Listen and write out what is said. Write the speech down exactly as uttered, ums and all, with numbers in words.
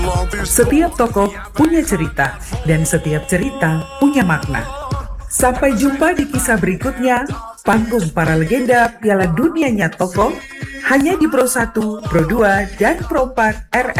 Setiap tokoh punya cerita, dan setiap cerita punya makna. Sampai jumpa di kisah berikutnya, panggung para legenda Piala Dunianya Tokoh, hanya di Pro satu, Pro dua, dan Pro empat R